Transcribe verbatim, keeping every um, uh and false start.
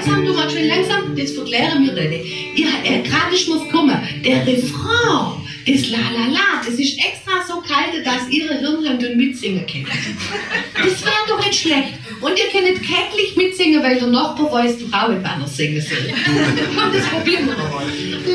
langsam, du mal schön langsam, das verklären wir nicht. Ihr, äh, gerade ist mir gekommen, der Refrain, das La La La, das ist extra so kalt, dass ihre Hirnhände mitsingen können. Das wäre doch nicht schlecht. Und ihr könnt kärglich mitsingen, weil der Nachbar weiß, die Frau mit Banner singen soll. Komm, das probieren wir mal.